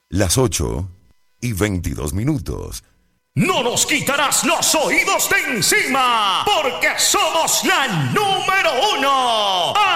Las 8:22. No nos quitarás los oídos de encima, porque somos la número 1.